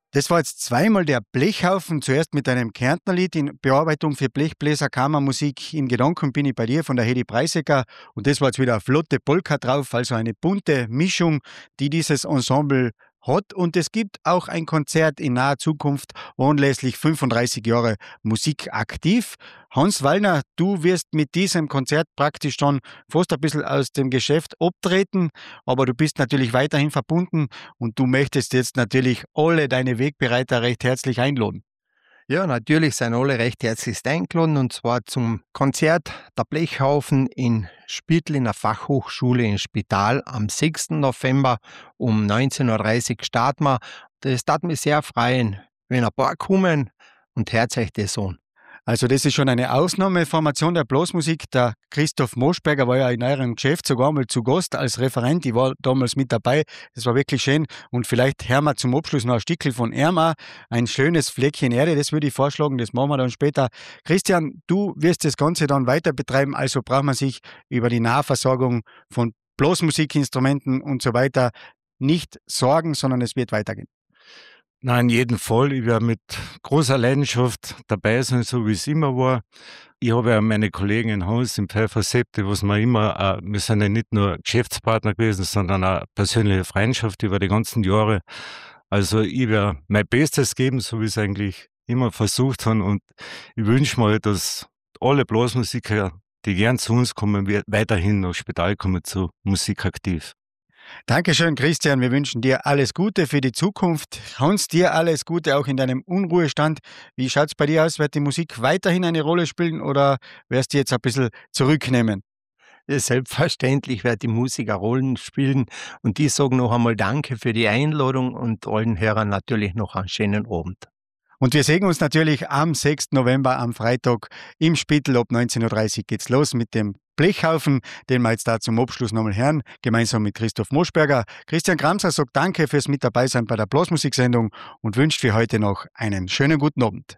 Das war jetzt zweimal der Blechhaufen, zuerst mit einem Kärntnerlied in Bearbeitung für Blechbläser, Kammermusik. In Gedanken bin ich bei dir von der Hedi Preisecker und das war jetzt wieder eine flotte Polka drauf, also eine bunte Mischung, die dieses Ensemble hat. Und es gibt auch ein Konzert in naher Zukunft, anlässlich 35 Jahre Musik aktiv. Hans Wallner, du wirst mit diesem Konzert praktisch schon fast ein bisschen aus dem Geschäft abtreten, aber du bist natürlich weiterhin verbunden und du möchtest jetzt natürlich alle deine Wegbereiter recht herzlich einladen. Ja, natürlich sind alle recht herzlichst eingeladen und zwar zum Konzert der Blechhaufen in Spittel in der Fachhochschule in Spital am 6. November um 19.30 Uhr starten wir. Das darf mich sehr freuen, wenn ein paar kommen und hört euch das an. Also das ist schon eine Ausnahmeformation der Blasmusik. Der Christoph Moschberger war ja in eurem Geschäft sogar mal zu Gast als Referent. Ich war damals mit dabei. Das war wirklich schön. Und vielleicht hören wir zum Abschluss noch ein Stückchen von Erma. Ein schönes Fleckchen Erde, das würde ich vorschlagen. Das machen wir dann später. Christian, du wirst das Ganze dann weiter betreiben. Also braucht man sich über die Nahversorgung von Blasmusikinstrumenten und so weiter nicht sorgen, sondern es wird weitergehen. Nein, in jedem Fall. Ich werde mit großer Leidenschaft dabei sein, so wie es immer war. Ich habe ja meine Kollegen in Haus, im Pfeffersepte, was wir immer, wir sind ja nicht nur Geschäftspartner gewesen, sondern auch persönliche Freundschaft über die ganzen Jahre. Also ich werde mein Bestes geben, so wie ich es eigentlich immer versucht habe. Und ich wünsche mir, dass alle Blasmusiker, die gern zu uns kommen, weiterhin nach Spital kommen zu Musik aktiv. Dankeschön, Christian. Wir wünschen dir alles Gute für die Zukunft. Hans, dir alles Gute auch in deinem Unruhestand. Wie schaut es bei dir aus? Wird die Musik weiterhin eine Rolle spielen oder wirst du jetzt ein bisschen zurücknehmen? Ja, selbstverständlich wird die Musik eine Rolle spielen und ich sage noch einmal Danke für die Einladung und allen Hörern natürlich noch einen schönen Abend. Und wir sehen uns natürlich am 6. November, am Freitag im Spittel. Ab 19.30 Uhr geht's los mit dem Blechhaufen, den wir jetzt da zum Abschluss nochmal hören, gemeinsam mit Christoph Moschberger. Christian Kramser sagt Danke fürs Mit dabei sein bei der Blasmusiksendung und wünscht für heute noch einen schönen guten Abend.